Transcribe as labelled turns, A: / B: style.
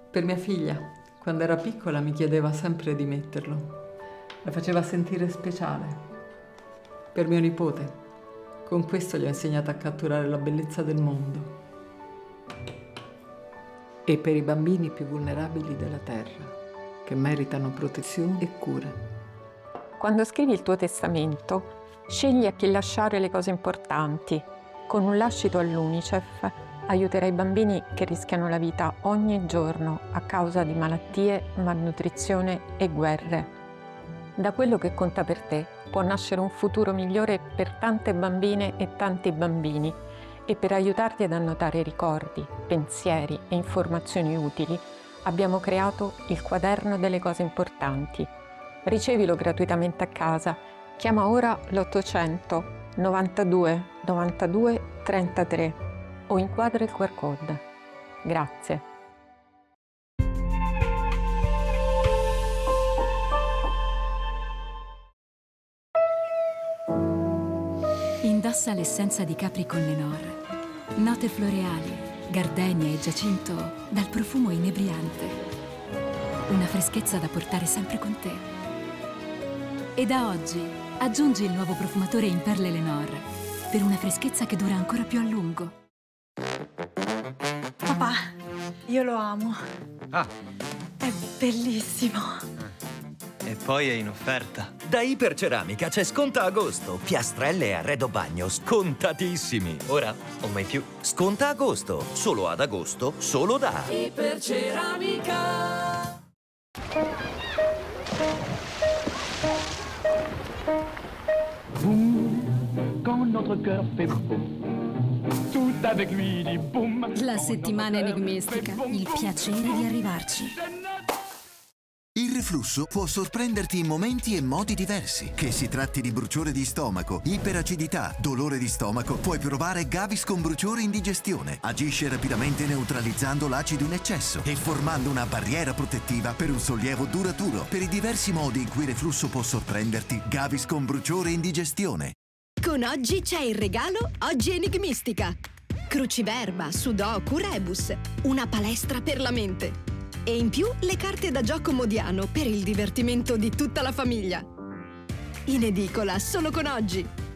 A: Per mia figlia, quando era piccola, mi chiedeva sempre di metterlo. La faceva sentire speciale. Per mio nipote, con questo gli ho insegnato a catturare la bellezza del mondo. E per i bambini più vulnerabili della terra, che meritano protezione e cure.
B: Quando scrivi il tuo testamento, scegli a chi lasciare le cose importanti. Con un lascito all'UNICEF aiuterai i bambini che rischiano la vita ogni giorno a causa di malattie, malnutrizione e guerre. Da quello che conta per te può nascere un futuro migliore per tante bambine e tanti bambini, e per aiutarti ad annotare ricordi, pensieri e informazioni utili abbiamo creato il quaderno delle cose importanti. Ricevilo gratuitamente a casa. Chiama ora l'800 92 92 33 o inquadra il QR code. Grazie.
C: Indossa l'essenza di Capri con Lenor. Note floreali, gardenia e giacinto dal profumo inebriante. Una freschezza da portare sempre con te. E da oggi aggiungi il nuovo profumatore in perle Lenor per una freschezza che dura ancora più a lungo.
D: Papà, io lo amo.
E: Ah,
D: È bellissimo.
E: e poi è in offerta.
F: Da Iperceramica c'è sconto a agosto. Piastrelle e arredo bagno scontatissimi.
E: Ora o mai più.
F: Sconta agosto. Solo ad agosto, solo da
G: Iperceramica.
H: Boum, quand notre cœur fait boum, tout avec lui dit boum.
C: La settimana enigmistica, il piacere di arrivarci.
I: Il reflusso può sorprenderti in momenti e modi diversi. Che si tratti di bruciore di stomaco, iperacidità, dolore di stomaco, puoi provare Gaviscon bruciore indigestione. Agisce rapidamente neutralizzando l'acido in eccesso e formando una barriera protettiva per un sollievo duraturo. Per i diversi modi in cui il reflusso può sorprenderti, Gaviscon bruciore indigestione.
J: Con Oggi c'è il regalo Oggi Enigmistica. Cruciverba, Sudoku, Rebus. Una palestra per la mente. E in più le carte da gioco Modiano per il divertimento di tutta la famiglia. In edicola solo con Oggi.